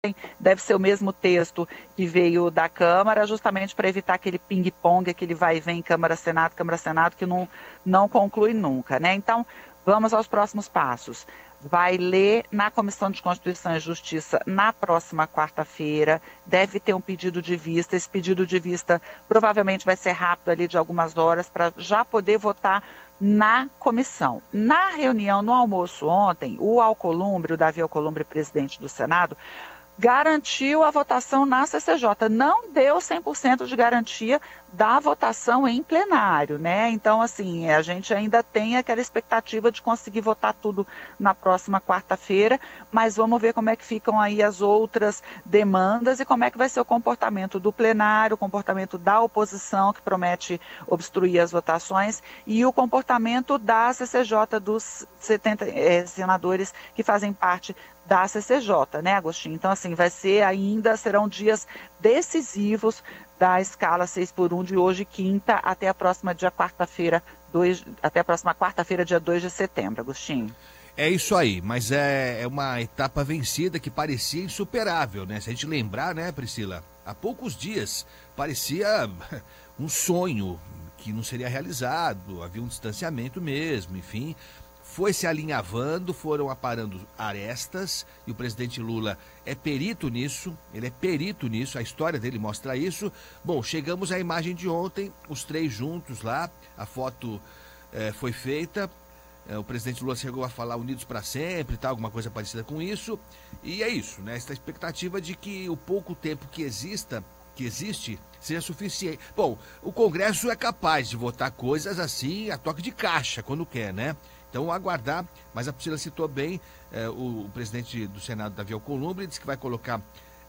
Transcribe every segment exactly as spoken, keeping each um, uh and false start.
deve ser o mesmo texto que veio da Câmara, justamente para evitar aquele ping-pong, aquele vai e vem Câmara-Senado, Câmara-Senado, que não, não conclui nunca, né? Então, vamos aos próximos passos. Vai ler na Comissão de Constituição e Justiça na próxima quarta-feira, deve ter um pedido de vista, esse pedido de vista provavelmente vai ser rápido ali de algumas horas para já poder votar na comissão. Na reunião, no almoço ontem, o Alcolumbre, o Davi Alcolumbre, presidente do Senado, garantiu a votação na C C J, não deu cem por cento de garantia da votação em plenário, né? Então, assim, a gente ainda tem aquela expectativa de conseguir votar tudo na próxima quarta-feira, mas vamos ver como é que ficam aí as outras demandas e como é que vai ser o comportamento do plenário, o comportamento da oposição, que promete obstruir as votações, e o comportamento da C C J, dos setenta eh, senadores que fazem parte da C C J, né, Agostinho? Então, assim, vai ser ainda, serão dias decisivos da escala seis por um de hoje, quinta, até a próxima dia quarta-feira, até a próxima quarta-feira, dia dois de setembro, Agostinho. É isso aí, mas é, é uma etapa vencida que parecia insuperável, né? Se a gente lembrar, né, Priscila? Há poucos dias parecia um sonho que não seria realizado, havia um distanciamento mesmo, enfim. Foi se alinhavando, foram aparando arestas, e o presidente Lula é perito nisso, ele é perito nisso, a história dele mostra isso. Bom, chegamos à imagem de ontem, os três juntos lá, a foto eh, foi feita, eh, o presidente Lula chegou a falar unidos para sempre, tá, alguma coisa parecida com isso, e é isso, né, essa expectativa de que o pouco tempo que exista, que existe, seja suficiente. Bom, o Congresso é capaz de votar coisas assim, a toque de caixa, quando quer, né? Então, aguardar, mas a Priscila citou bem, eh, o, o presidente do Senado, Davi Alcolumbre, disse que vai colocar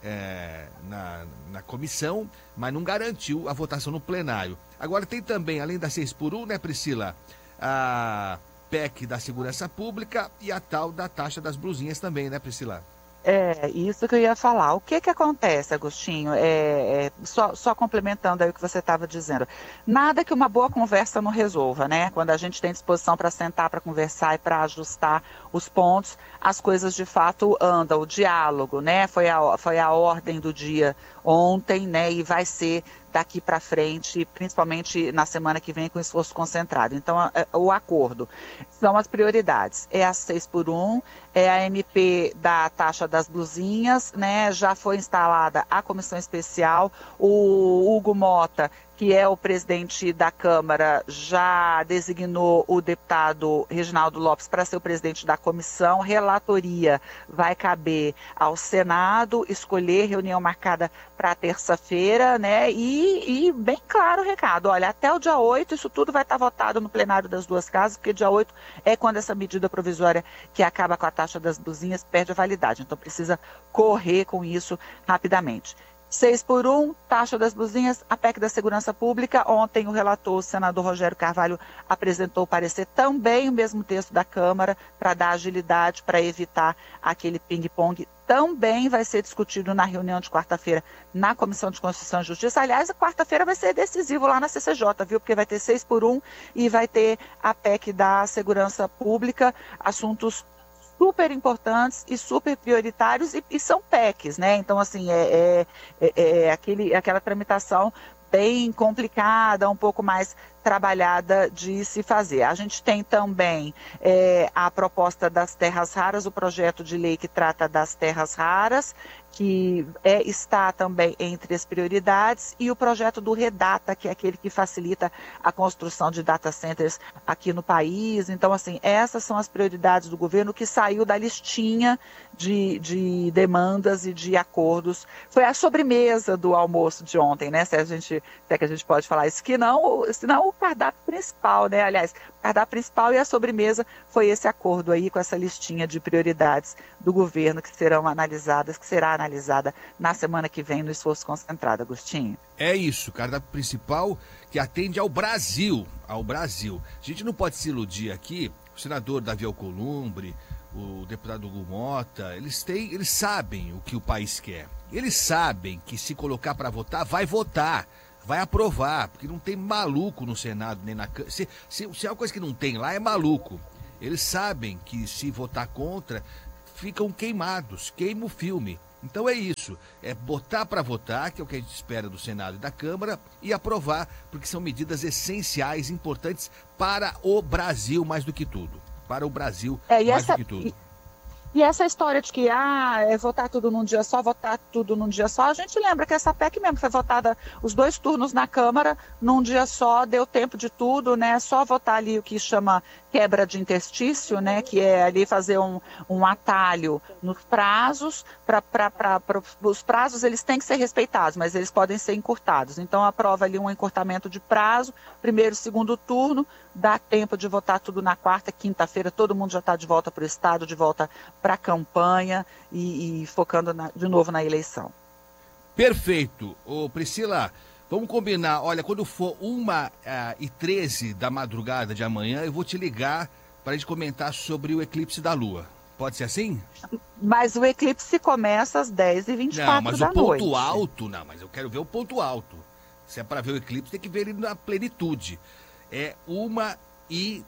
eh, na, na comissão, mas não garantiu a votação no plenário. Agora tem também, além da seis por um, né, Priscila, a P E C da Segurança Pública e a tal da taxa das blusinhas também, né, Priscila? É, isso que eu ia falar. O que que acontece, Agostinho? É, é, só, só complementando aí o que você estava dizendo. Nada que uma boa conversa não resolva, né? Quando a gente tem disposição para sentar, para conversar e para ajustar os pontos, as coisas de fato andam. O diálogo, né? Foi a, foi a ordem do dia ontem, né? E vai ser daqui para frente, principalmente na semana que vem, com esforço concentrado. Então, o acordo são as prioridades. É a seis por um, é a M P da taxa das blusinhas, né? Já foi instalada a comissão especial, o Hugo Mota, que é o presidente da Câmara, já designou o deputado Reginaldo Lopes para ser o presidente da comissão. Relatoria vai caber ao Senado, escolher reunião marcada para terça-feira, né? E, e bem claro o recado, olha, até o dia oito isso tudo vai estar votado no plenário das duas casas, porque dia oito é quando essa medida provisória que acaba com a taxa das blusinhas perde a validade. Então precisa correr com isso rapidamente. Seis por um, taxa das blusinhas, a P E C da Segurança Pública. Ontem o relator, o senador Rogério Carvalho, apresentou o parecer também o mesmo texto da Câmara para dar agilidade, para evitar aquele ping-pong. Também vai ser discutido na reunião de quarta-feira na Comissão de Constituição e Justiça. Aliás, a quarta-feira vai ser decisivo lá na C C J, viu? Porque vai ter seis por um e vai ter a P E C da Segurança Pública, assuntos super importantes e super prioritários, e, e são P E Cs, né? Então, assim, é, é, é aquele, aquela tramitação bem complicada, um pouco mais trabalhada de se fazer. A gente tem também é, a proposta das terras raras, o projeto de lei que trata das terras raras, que é, está também entre as prioridades, e o projeto do Redata, que é aquele que facilita a construção de data centers aqui no país. Então, assim, essas são as prioridades do governo, que saiu da listinha de, de demandas e de acordos. Foi a sobremesa do almoço de ontem, né? Se a gente, se é que a gente pode falar isso, que não, se não o cardápio principal, né? Aliás, o cardápio principal e a sobremesa foi esse acordo aí com essa listinha de prioridades do governo que serão analisadas, que será analisada na semana que vem no esforço concentrado, Agostinho. É isso, o cardápio principal que atende ao Brasil, ao Brasil. A gente não pode se iludir aqui, o senador Davi Alcolumbre, o deputado Hugo Mota, eles têm, eles sabem o que o país quer. Eles sabem que se colocar para votar, vai votar. Vai aprovar, porque não tem maluco no Senado, nem na Câmara. Se, se, se é uma coisa que não tem lá, é maluco. Eles sabem que se votar contra, ficam queimados, queima o filme. Então é isso, é botar para votar, que é o que a gente espera do Senado e da Câmara, e aprovar, porque são medidas essenciais, importantes para o Brasil mais do que tudo. Para o Brasil é, mais essa, do que tudo. E... E essa história de que ah, é votar tudo num dia só, votar tudo num dia só, a gente lembra que essa P E C mesmo foi votada os dois turnos na Câmara num dia só, deu tempo de tudo, né? Só votar ali o que chama quebra de interstício, né? Que é ali fazer um, um atalho nos prazos, para os prazos eles têm que ser respeitados, mas eles podem ser encurtados. Então aprova ali um encurtamento de prazo, primeiro, segundo turno, dá tempo de votar tudo na quarta, quinta-feira, todo mundo já está de volta para o Estado, de volta para a campanha e, e focando na, de novo na eleição. Perfeito. Ô, Priscila, vamos combinar. Olha, quando for uma e treze da madrugada de amanhã, eu vou te ligar para a gente comentar sobre o eclipse da Lua. Pode ser assim? Mas o eclipse começa às dez e vinte e quatro da noite. Não, mas o ponto noite. alto, não, mas eu quero ver o ponto alto. Se é para ver o eclipse, tem que ver ele na plenitude. É uma e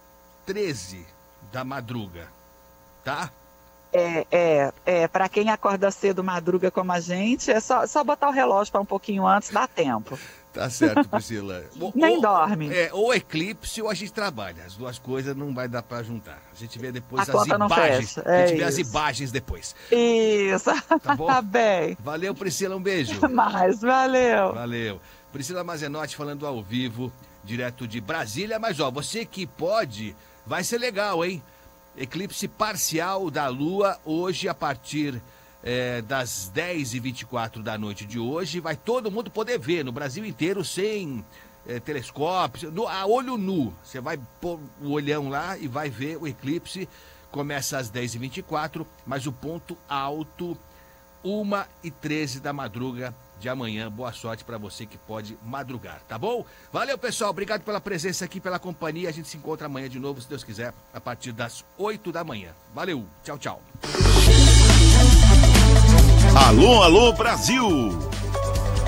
treze da madruga, tá? É, é, é para quem acorda cedo, madruga como a gente, é só, só botar o relógio para um pouquinho antes, dá tempo. Tá certo, Priscila. Nem ou, dorme. É, ou eclipse ou a gente trabalha. As duas coisas não vai dar para juntar. A gente vê depois a as conta imagens. Não fecha. É a gente isso. vê as imagens depois. Isso. Tá bom? Tá bem. Valeu, Priscila. Um beijo. Mais, valeu. Valeu. Priscila Mazenotti falando ao vivo, direto de Brasília. Mas, ó, você que pode, vai ser legal, hein? Eclipse parcial da Lua hoje a partir é, das dez e vinte e quatro da noite de hoje. Vai todo mundo poder ver no Brasil inteiro sem é, telescópio, no, a olho nu. Você vai pôr o olhão lá e vai ver o eclipse. Começa às dez e vinte e quatro, mas o ponto alto, uma e treze da madruga de amanhã. Boa sorte para você que pode madrugar, tá bom? Valeu, pessoal. Obrigado pela presença aqui, pela companhia. A gente se encontra amanhã de novo, se Deus quiser, a partir das oito da manhã. Valeu. Tchau, tchau. Alô, alô, Brasil!